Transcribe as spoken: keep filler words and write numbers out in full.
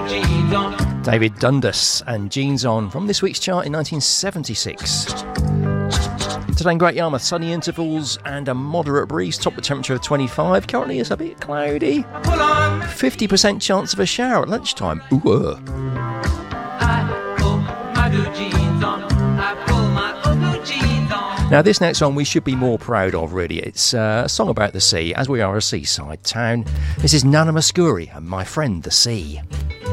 David Dundas and Jeans On from this week's chart in nineteen seventy-six. Today in Great Yarmouth, sunny intervals and a moderate breeze, top the temperature of twenty-five. Currently it's a bit cloudy. fifty percent chance of a shower at lunchtime. Ooh, uh. Now this next song we should be more proud of, really. It's uh, a song about the sea, as we are a seaside town. This is Nana Mouskouri and My Friend the Sea.